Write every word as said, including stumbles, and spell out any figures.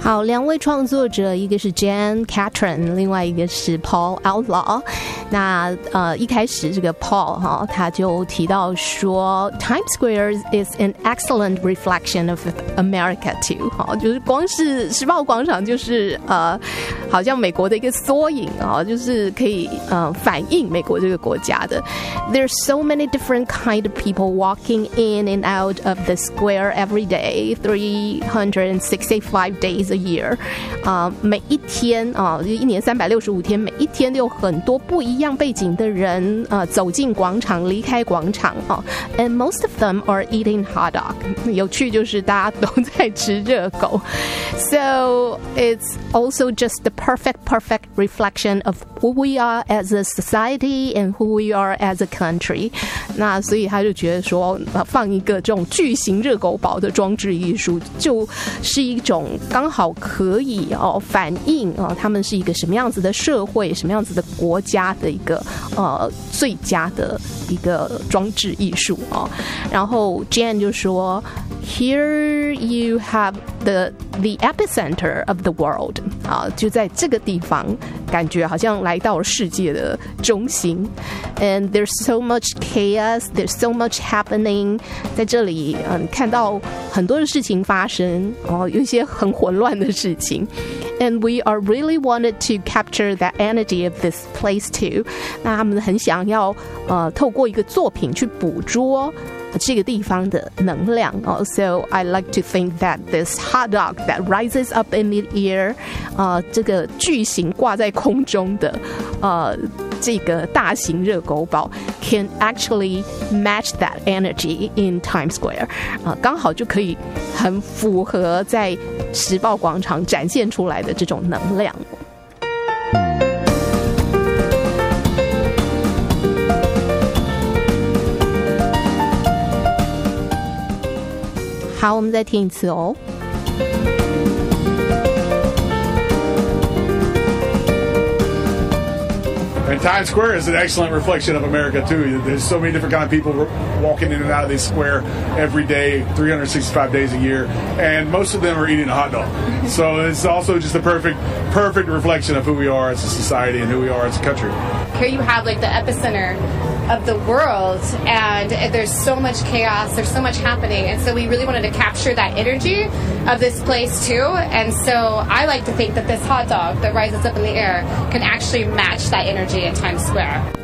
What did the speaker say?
好，两位创作者，一个是 Jan Catron， 另外一个是 Paul Outlaw。那呃，一开始这个 Paul 哈，他就提到说 ，Times Square is an excellent reflection of America too。哈，就是光是时报广场就是呃，好像美国的一个缩影啊，就是可以呃反映美国这个国家的。There's so many different kind of people walking in and out of the square every day, three hundred sixty-five days a year。啊、呃，每一天啊，就一年三百六十五天，每一天都有很多不一样背景的人啊、呃、走进广场，离开广场啊。And most of them are eating hot dog。有趣就是大家都在吃热狗。So it's also just the perfect, perfect reflection of who we are as a society and who we are as a country。那所以他就觉得说，放一个这种巨型热狗堡的装置艺术，就是一种刚好可以哦反映哦他们是一个什么样子的社会，什么样子的国家的一个呃最佳的一个装置艺术哦。然后 Jan 就说 ，Here you have the the epicenter of the world。啊，就在这个地方，感觉好像来到了世界的中心。And there's so much chaos, there's so much happening。在这里，嗯，看到很多的事情发生，哦，有一些很混乱的事情。And we are really wanted to capture that energy of this place too。那他们很想要，呃，透过一个作品去捕捉这个地方的能量哦。So I like to think that this hot dog that rises up in the air， 呃，这个巨型挂在空中的，呃，这个大型热狗堡 can actually match that energy in Times Square。呃，刚好就可以很符合在时报广场展现出来的这种能量。好，我们再听一次哦。 And Times Square is an excellent reflection of America too. There's so many different kind of people walking in and out of this square every day, three hundred sixty-five days a year, and most of them are eating a hot dog. So it's also just a perfect, perfect reflection of who we are as a society and who we are as a country. Here you have like the epicenter of the world, and there's so much chaos, there's so much happening, and so we really wanted to capture that energy of this place too. And so I like to think that this hot dog that rises up in the air can actually match that energy in Times Square.